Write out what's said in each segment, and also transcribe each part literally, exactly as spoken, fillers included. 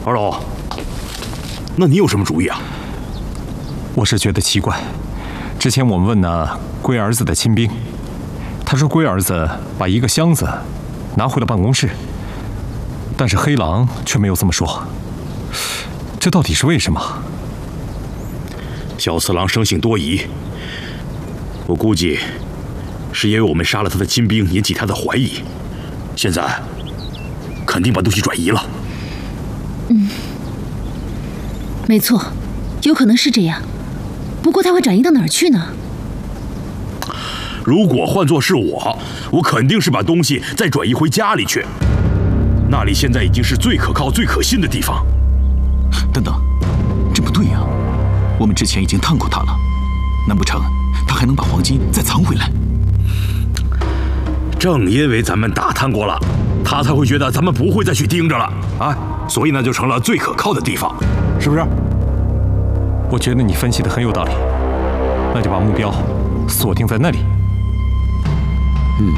二老，那你有什么主意啊？ 我是觉得奇怪，之前我们问了龟儿子的亲兵，他说龟儿子把一个箱子拿回了办公室，但是黑狼却没有这么说，这到底是为什么？ 小次郎生性多疑，我估计是因为我们杀了他的亲兵，引起他的怀疑，现在肯定把东西转移了。 嗯，没错，有可能是这样。不过他会转移到哪儿去呢？ 如果换作是我，我肯定是把东西再转移回家里去。那里现在已经是最可靠、最可信的地方。 等等，这不对呀！我们之前已经探过他了，难不成他还能把黄金再藏回来？ 正因为咱们打探过了，他才会觉得咱们不会再去盯着了啊，所以呢就成了最可靠的地方，是不是？ 我觉得你分析的很有道理，那就把目标锁定在那里。 嗯，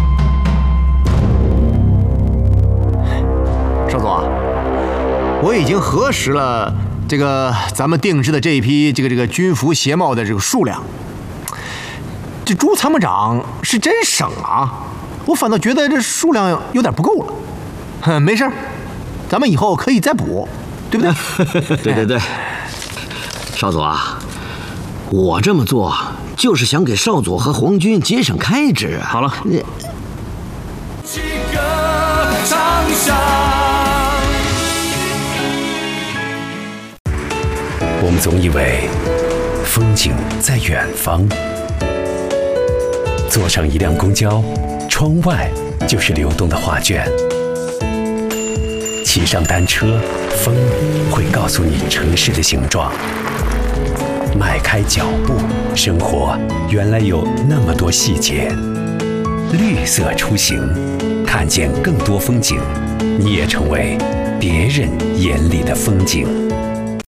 少佐，我已经核实了这个咱们定制的这一批这个这个军服鞋帽的这个数量。这朱参谋长是真省啊，我反倒觉得这数量有点不够了。哼，没事，咱们以后可以再补，对不对？ 对对对。少佐啊，我这么做就是想给少佐和皇军节省开支啊。 好了，你几个长相。 我们总以为风景在远方，坐上一辆公交，窗外就是流动的画卷；骑上单车，风会告诉你城市的形状。迈开脚步，生活原来有那么多细节。绿色出行，看见更多风景，你也成为别人眼里的风景。